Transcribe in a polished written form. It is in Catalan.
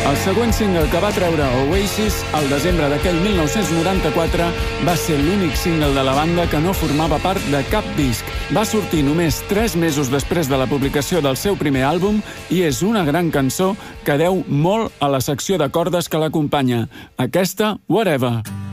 El següent single que va treure Oasis al desembre d'aquell 1994 va ser l'únic single de la banda que no formava part de cap disc. Va sortir només 3 mesos després de la publicació del seu primer àlbum i és una gran cançó que deu molt a la secció de cordes que l'acompanya. Aquesta, Whatever.